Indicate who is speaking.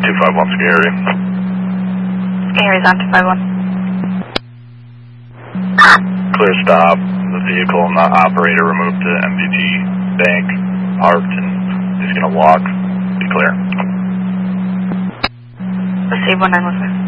Speaker 1: 251 Scary.
Speaker 2: Scary's on 251.
Speaker 1: Clear stop. The vehicle and the operator removed to MVP Bank, parked, and he's going to walk. Be clear.
Speaker 2: Receive 1915.